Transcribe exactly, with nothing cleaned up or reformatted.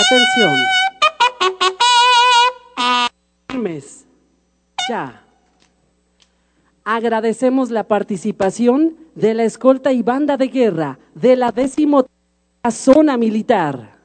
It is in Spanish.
Atención. Firmes. Ya. Agradecemos la participación de la escolta y banda de guerra de la décimo zona militar.